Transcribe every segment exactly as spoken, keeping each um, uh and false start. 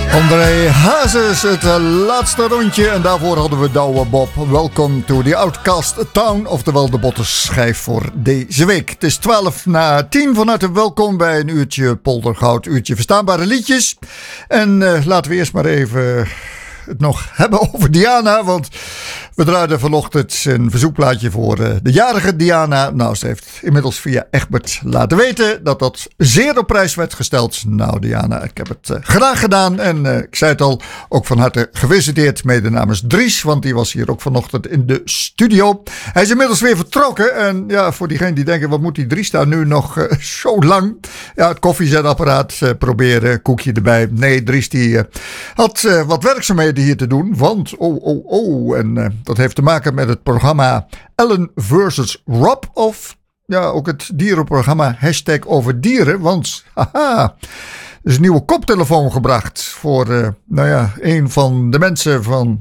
André Hazes, het laatste rondje. En daarvoor hadden we Douwe Bob. Welcome to the Outcast Town. Oftewel de bottenschijf voor deze week. Het is twaalf na tien. Van harte welkom bij een uurtje Poldergoud. Uurtje verstaanbare liedjes. En uh, laten we eerst maar even het nog hebben over Diana. Want we draaiden vanochtend een verzoekplaatje voor uh, de jarige Diana. Nou, ze heeft inmiddels via Egbert laten weten dat dat zeer op prijs werd gesteld. Nou Diana, ik heb het uh, graag gedaan. En uh, ik zei het al, ook van harte gefeliciteerd mede namens Dries. Want die was hier ook vanochtend in de studio. Hij is inmiddels weer vertrokken. En ja, voor diegenen die denken, wat moet die Dries daar nu nog uh, zo lang? Ja, het koffiezetapparaat uh, proberen, koekje erbij. Nee, Dries die uh, had uh, wat werkzaamheden hier te doen. Want, oh, oh, oh. En uh, dat heeft te maken met het programma Ellen versus Rob. Of ja, ook het dierenprogramma Hashtag over dieren. Want, haha, er is een nieuwe koptelefoon gebracht voor, uh, nou ja, een van de mensen van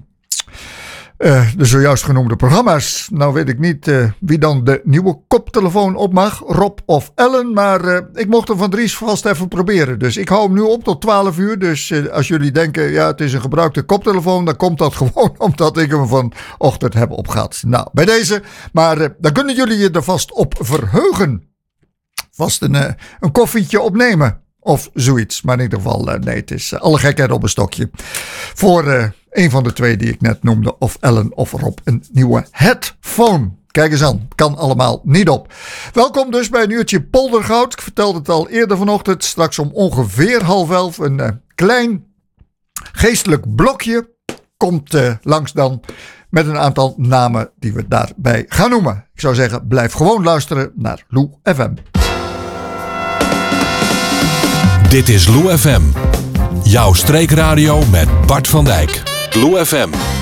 uh, de zojuist genoemde programma's. Nou weet ik niet uh, wie dan de nieuwe koptelefoon op mag, Rob of Ellen. Maar uh, ik mocht hem van Dries vast even proberen. Dus ik hou hem nu op tot twaalf uur. Dus uh, als jullie denken, ja, het is een gebruikte koptelefoon, dan komt dat gewoon omdat ik hem vanochtend heb opgehad. Nou, bij deze. Maar uh, dan kunnen jullie je er vast op verheugen. Vast een, uh, een koffietje opnemen. Of zoiets. Maar in ieder geval, uh, nee, het is uh, alle gekheid op een stokje. Voor uh, een van de twee die ik net noemde. Of Ellen of Rob. Een nieuwe headphone. Kijk eens aan. Kan allemaal niet op. Welkom dus bij een uurtje Poldergoud. Ik vertelde het al eerder vanochtend. Straks om ongeveer half elf. Een uh, klein geestelijk blokje komt uh, langs dan. Met een aantal namen die we daarbij gaan noemen. Ik zou zeggen, blijf gewoon luisteren naar Lou F M. Dit is Lou F M. Jouw streekradio met Bart van Dijk. Lou F M.